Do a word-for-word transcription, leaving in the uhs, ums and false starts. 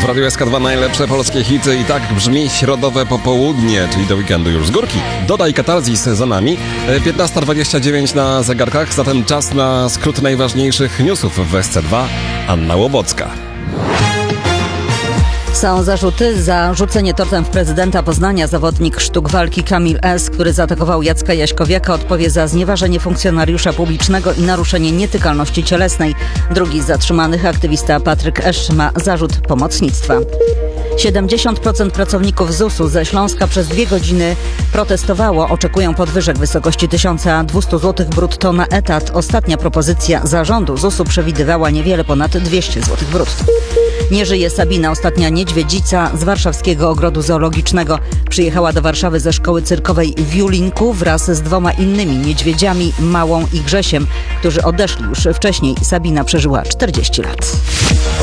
W Radiu S K dwa najlepsze polskie hity i tak brzmi środowe popołudnie, czyli do weekendu już z górki. Dodaj Katarzis za nami. piętnasta dwadzieścia dziewięć na zegarkach, zatem czas na skrót najważniejszych newsów w S C dwa. Anna Łobocka. Są zarzuty za rzucenie tortem w prezydenta Poznania. Zawodnik sztuk walki Kamil S., który zaatakował Jacka Jaśkowiaka, odpowie za znieważenie funkcjonariusza publicznego i naruszenie nietykalności cielesnej. Drugi z zatrzymanych, aktywista Patryk Esz, ma zarzut pomocnictwa. siedemdziesiąt procent pracowników Z U S-u ze Śląska przez dwie godziny protestowało. Oczekują podwyżek w wysokości tysiąc dwieście złotych brutto na etat. Ostatnia propozycja zarządu Z U S-u przewidywała niewiele ponad dwieście złotych brutto. Nie żyje Sabina, ostatnia niedźwiedzica z warszawskiego ogrodu zoologicznego. Przyjechała do Warszawy ze szkoły cyrkowej w Julinku wraz z dwoma innymi niedźwiedziami, Małą i Grzesiem, którzy odeszli już wcześniej. Sabina przeżyła czterdzieści lat.